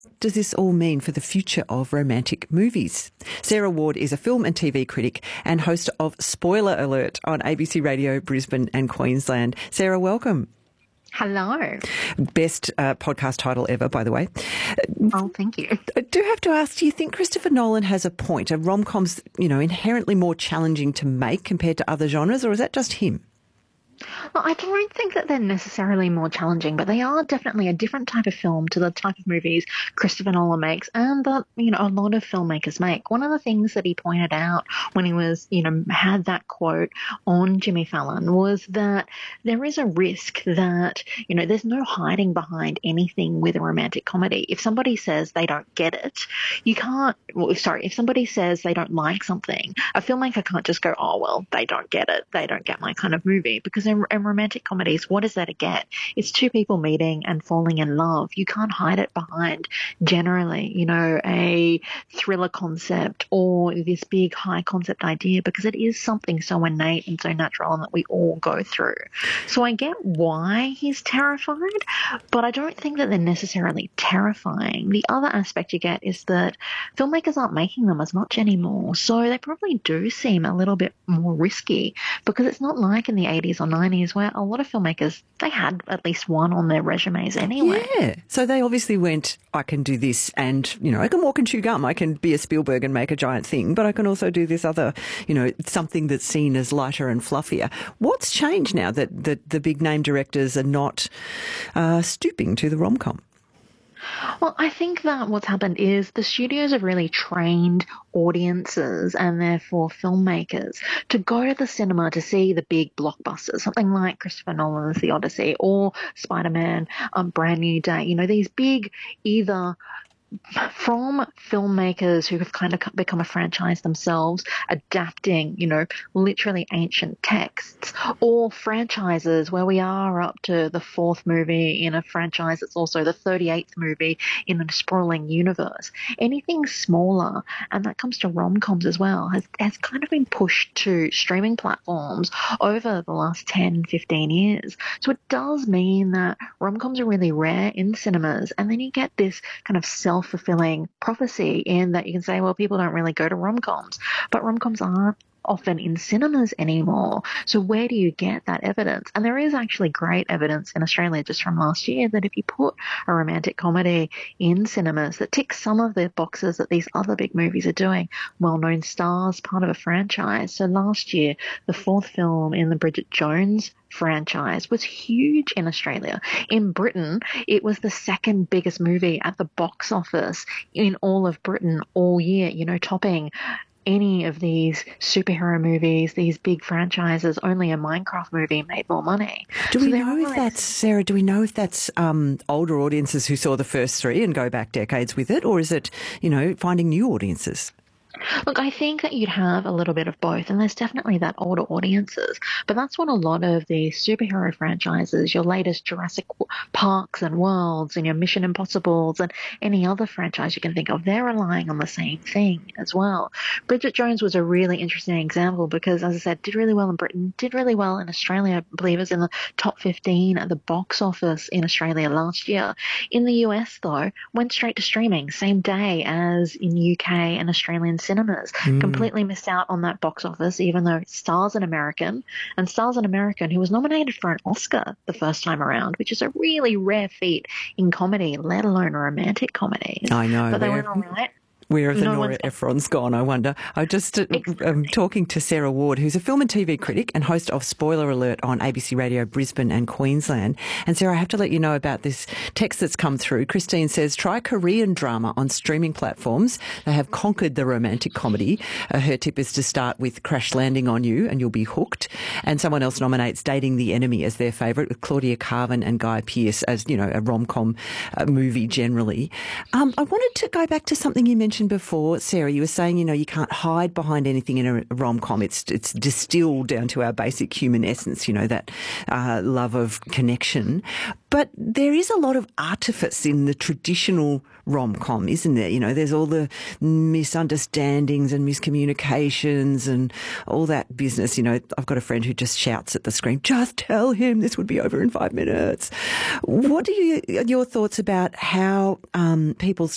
does this all mean for the future of romantic movies? Sarah Ward is a film and TV critic and host of Spoiler Alert on ABC Radio Brisbane and Queensland. Sarah, welcome. Hello. Best podcast title ever, by the way. Oh, thank you. I do have to ask, do you think Christopher Nolan has a point? Are rom-coms, inherently more challenging to make compared to other genres, or is that just him? Well, I don't think that they're necessarily more challenging, but they are definitely a different type of film to the type of movies Christopher Nolan makes and that, a lot of filmmakers make. One of the things that he pointed out when he was, had that quote on Jimmy Fallon was that there is a risk that, there's no hiding behind anything with a romantic comedy. If somebody says they don't get it, if somebody says they don't like something, a filmmaker can't just go, oh, well, they don't get it. They don't get my kind of movie. Because in romantic comedies, what is there to get? It's two people meeting and falling in love. You can't hide it behind generally, a thriller concept or this big high concept idea because it is something so innate and so natural and that we all go through. So I get why he's terrified, but I don't think that they're necessarily terrifying. The other aspect you get is that filmmakers aren't making them as much anymore. So they probably do seem a little bit more risky because it's not like in the 80s or 90s where a lot of filmmakers, they had at least one on their resumes anyway. Yeah. So they obviously went, I can do this and, I can walk and chew gum. I can be a Spielberg and make a giant thing, but I can also do this other, something that's seen as lighter and fluffier. What's changed now that the big name directors are not stooping to the rom-com? Well, I think that what's happened is the studios have really trained audiences and therefore filmmakers to go to the cinema to see the big blockbusters, something like Christopher Nolan's The Odyssey or Spider-Man, Brand New Day, these big either from filmmakers who have kind of become a franchise themselves, adapting, literally ancient texts, or franchises where we are up to the fourth movie in a franchise that's also the 38th movie in a sprawling universe. Anything smaller, and that comes to rom-coms as well, has kind of been pushed to streaming platforms over the last 10, 15 years. So it does mean that rom-coms are really rare in cinemas, and then you get this kind of self-fulfilling prophecy in that you can say, well, people don't really go to rom-coms, but rom-coms aren't often in cinemas anymore. So where do you get that evidence? And there is actually great evidence in Australia just from last year that if you put a romantic comedy in cinemas that ticks some of the boxes that these other big movies are doing, well-known stars, part of a franchise. So last year, the fourth film in the Bridget Jones franchise was huge in Australia. In Britain, it was the second biggest movie at the box office in all of Britain all year, topping any of these superhero movies, these big franchises. Only a Minecraft movie made more money. Do we know if that's older audiences who saw the first three and go back decades with it, or is it, finding new audiences? Look, I think that you'd have a little bit of both, and there's definitely that older audiences, but that's what a lot of the superhero franchises, your latest Jurassic Parks and Worlds and your Mission Impossibles and any other franchise you can think of, they're relying on the same thing as well. Bridget Jones was a really interesting example because, as I said, did really well in Britain, did really well in Australia. I believe it was in the top 15 at the box office in Australia last year. In the US, though, went straight to streaming, same day as in UK and Australian cinemas. Completely missed out on that box office, even though it stars an American, who was nominated for an Oscar the first time around, which is a really rare feat in comedy, let alone romantic comedies. I know. But they went all right. Where have the Nora Ephron's gone, I wonder? I just talking to Sarah Ward, who's a film and TV critic and host of Spoiler Alert on ABC Radio Brisbane and Queensland. And Sarah, I have to let you know about this text that's come through. Christine says, try Korean drama on streaming platforms. They have conquered the romantic comedy. Her tip is to start with Crash Landing on You and you'll be hooked. And someone else nominates Dating the Enemy as their favourite, with Claudia Carvin and Guy Pearce as, a rom-com movie generally. I wanted to go back to something you mentioned before, Sarah. You were saying, you can't hide behind anything in a rom-com. It's distilled down to our basic human essence, that love of connection. But there is a lot of artifice in the traditional rom-com, isn't there? There's all the misunderstandings and miscommunications and all that business. I've got a friend who just shouts at the screen, just tell him this would be over in 5 minutes. What are your thoughts about how people